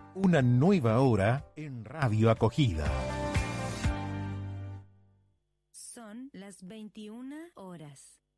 Una nueva hora en Radio Acogida. Son las 21 horas.